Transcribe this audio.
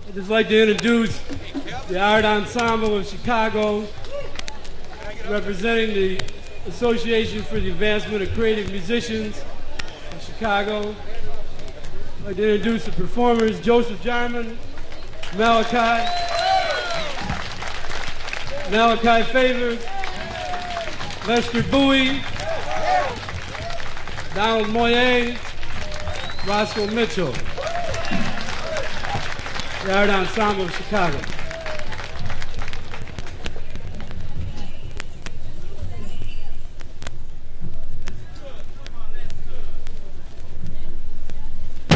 I'd just like to introduce the Art Ensemble of Chicago, representing the Association for the Advancement of Creative Musicians of Chicago. I'd like to introduce the performers, Joseph Jarman, Malachi Favor, Lester Bowie, Donald Moyer, Roscoe Mitchell. The Art Ensemble of Chicago.